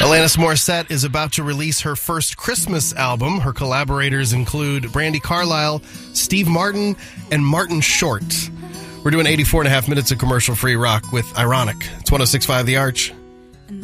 Alanis Morissette is about to release her first Christmas album. Her collaborators include Brandi Carlile, Steve Martin, and Martin Short. We're doing 84 and a half minutes of commercial-free rock with Ironic. It's 106.5 The Arch.